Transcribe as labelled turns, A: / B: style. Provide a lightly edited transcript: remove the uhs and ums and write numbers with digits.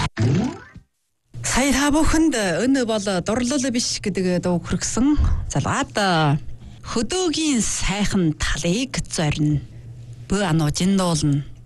A: Сая та бүхэнд өнөө бол дурлал биш гэдэг дуу хүргэсэн. Залгаад хөдөөгийн сайхан талыг зорино. Бөө ануу жиндуулна.